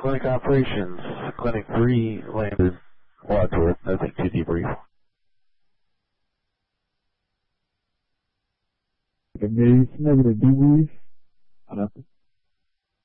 Clinic operations, Clinic 3 landed Wadsworth, nothing to debrief. Negative debrief. Nothing.